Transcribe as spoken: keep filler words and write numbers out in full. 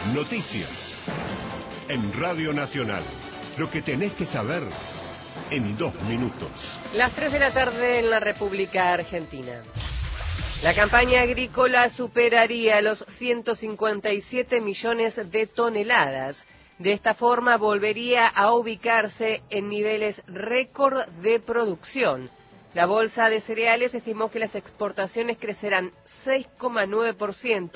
Noticias. En Radio Nacional. Lo que tenés que saber en dos minutos. Las tres de la tarde en la República Argentina. La campaña agrícola superaría los ciento cincuenta y siete millones de toneladas. De esta forma volvería a ubicarse en niveles récord de producción. La Bolsa de Cereales estimó que las exportaciones crecerán seis coma nueve por ciento